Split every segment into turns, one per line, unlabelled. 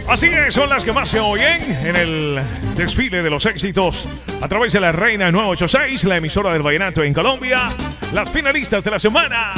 Así es, son las que más se oyen en el desfile de los éxitos a través de la Reina 986, la emisora del vallenato en Colombia. Las finalistas de la semana.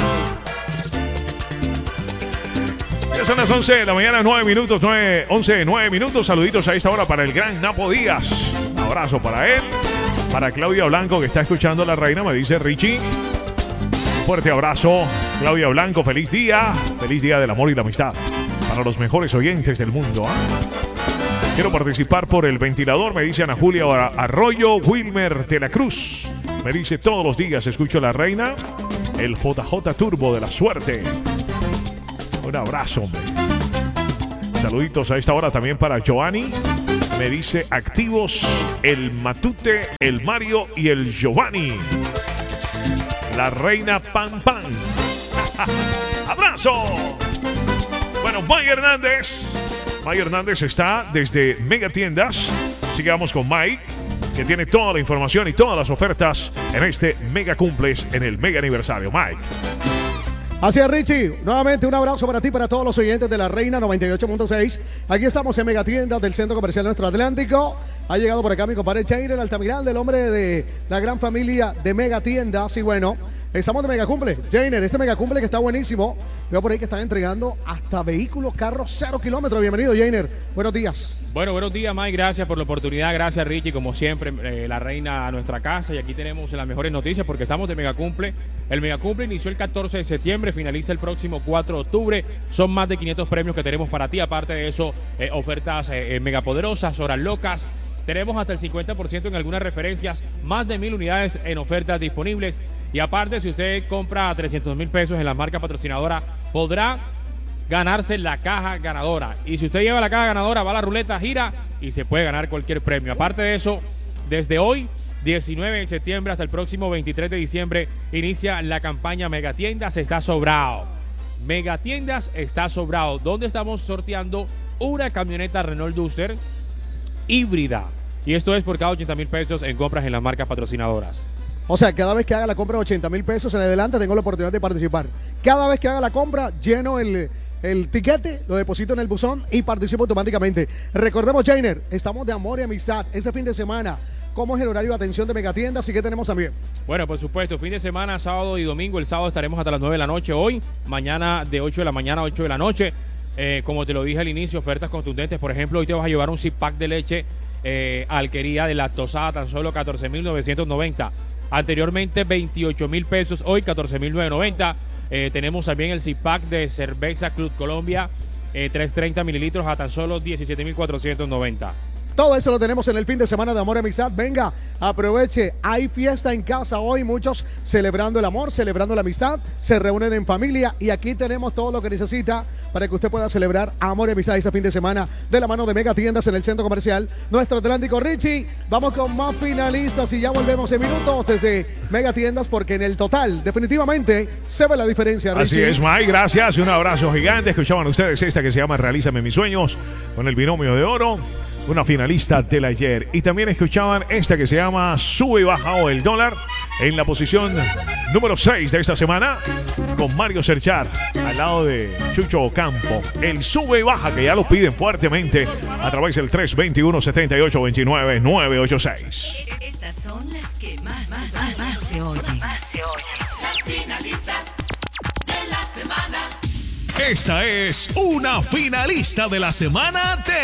Ya son las 11 de la mañana, 9 minutos. Saluditos a esta hora para el gran Napo Díaz. Un abrazo para él. Para Claudia Blanco, que está escuchando a la Reina, me dice Richie. Fuerte abrazo, Claudia Blanco. Feliz día del amor y la amistad para los mejores oyentes del mundo. Quiero participar por el ventilador, me dice Ana Julia Arroyo. Wilmer de la Cruz me dice: todos los días escucho a la Reina, el JJ Turbo de la suerte. Un abrazo, hombre. Saluditos a esta hora también para Joanny. Me dice: activos el Matute, el Mario y el Giovanni. La Reina Pan Pan. ¡Abrazo! Bueno, Mike Hernández está desde Mega Tiendas. Sigamos con Mike, que tiene toda la información y todas las ofertas en este Mega Cumples, en el Mega Aniversario. Mike.
Así es, Richie. Nuevamente un abrazo para ti, para todos los oyentes de la Reina 98.6. Aquí estamos en Megatiendas del Centro Comercial Nuestro Atlántico. Ha llegado por acá mi compadre Jainer Altamirano, el hombre de la gran familia de Megatiendas. Y bueno, estamos de Megacumple. Jainer, este Megacumple que está buenísimo. Veo por ahí que están entregando hasta vehículos, carros 0 kilómetros. Bienvenido, Jainer. Buenos días.
Bueno, buenos días, Mike. Gracias por la oportunidad. Gracias, Richie. Como siempre, la Reina a nuestra casa. Y aquí tenemos las mejores noticias porque estamos de Megacumple. El Megacumple inició el 14 de septiembre, finaliza el próximo 4 de octubre. Son más de 500 premios que tenemos para ti. Aparte de eso, ofertas megapoderosas, horas locas. Tenemos hasta el 50% en algunas referencias, más de 1,000 unidades en ofertas disponibles. Y aparte, si usted compra 300,000 pesos en la marca patrocinadora, podrá ganarse la caja ganadora. Y si usted lleva la caja ganadora, va a la ruleta, gira y se puede ganar cualquier premio. Aparte de eso, desde hoy, 19 de septiembre hasta el próximo 23 de diciembre, inicia la campaña Megatiendas está sobrado. Megatiendas está sobrado, donde estamos sorteando una camioneta Renault Duster híbrida. Y esto es por cada 80,000 pesos en compras en las marcas patrocinadoras.
O sea, cada vez que haga la compra de 80,000 pesos en adelante, tengo la oportunidad de participar. Cada vez que haga la compra, lleno el tiquete, lo deposito en el buzón y participo automáticamente. Recordemos, Jainer, estamos de amor y amistad este fin de semana. ¿Cómo es el horario de atención de Megatiendas y qué tenemos también?
Bueno, por supuesto, fin de semana, sábado y domingo. El sábado estaremos hasta las 9 de la noche hoy. Mañana de 8 de la mañana a 8 de la noche. Como te lo dije al inicio, ofertas contundentes. Por ejemplo, hoy te vas a llevar un zip pack de leche Alquería de lactosada, tan solo 14,990. Anteriormente 28,000 pesos, hoy 14,990. Tenemos también el zip pack de cerveza Club Colombia, 330 mililitros a tan solo 17,490.
Todo eso lo tenemos en el fin de semana de amor y amistad. Venga, aproveche. Hay fiesta en casa hoy. Muchos celebrando el amor, celebrando la amistad. Se reúnen en familia y aquí tenemos todo lo que necesita para que usted pueda celebrar amor y amistad este fin de semana de la mano de Megatiendas en el Centro Comercial Nuestro Atlántico. Richie, vamos con más finalistas y ya volvemos en minutos desde Megatiendas porque en el total definitivamente se ve la diferencia, Richie.
Así es, Mike. Gracias y un abrazo gigante. Escuchaban ustedes esta que se llama Realízame mis sueños con el binomio de oro. Una finalista del ayer. Y también escuchaban esta que se llama Sube y Baja o el dólar en la posición número 6 de esta semana con Mario Serchar al lado de Chucho Ocampo. El Sube y Baja que ya lo piden fuertemente a través del 321-7829-986.
Estas son las que más se oyen. Las finalistas de la semana.
Esta es una finalista de la semana de